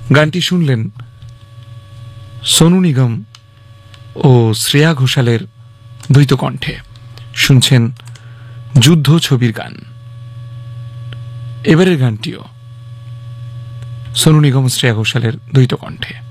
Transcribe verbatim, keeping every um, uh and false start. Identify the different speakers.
Speaker 1: গানটি শুনলেন সোনু নিগম ও শ্রেয়া ঘোষালের দ্বৈত কণ্ঠে। শুনছেন যুদ্ধ ছবির গান। এবারের গানটিও সোনু নিগম ও শ্রেয়া ঘোষালের দ্বৈত কণ্ঠে।